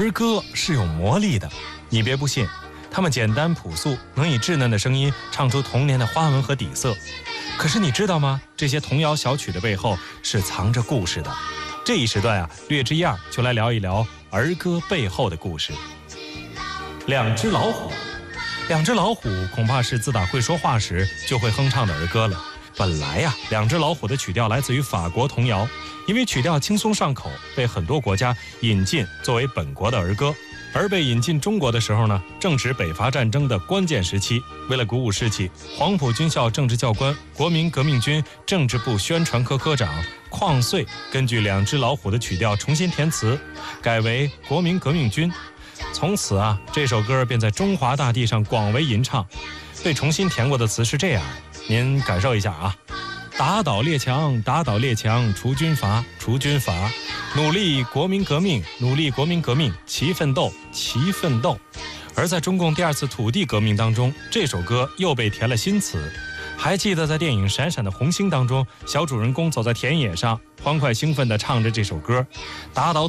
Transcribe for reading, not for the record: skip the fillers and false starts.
儿歌是有魔力的，你别不信，它们简单朴素，能以稚嫩的声音唱出童年的花纹和底色。可是你知道吗？这些童谣小曲的背后是藏着故事的。这一时段啊，略知一二，就来聊一聊儿歌背后的故事。两只老虎，两只老虎恐怕是自打会说话时就会哼唱的儿歌了。本来呀，两只老虎的曲调来自于法国童谣，因为曲调轻松上口，被很多国家引进作为本国的儿歌。而被引进中国的时候呢，正值北伐战争的关键时期。为了鼓舞士气，黄埔军校政治教官、国民革命军政治部宣传科科长邝燧根据两只老虎的曲调重新填词，改为国民革命军。从此啊，这首歌便在中华大地上广为吟唱。被重新填过的词是这样，您感受一下啊：打倒列强，打倒列强，除军阀，除军阀，努力国民革命，努力国民革命，齐奋斗，齐奋斗。而在中共第二次土地革命当中，这首歌又被填了新词。还记得在电影《闪闪的红星》当中，小主人公走在田野上，欢快兴奋地唱着这首歌，打倒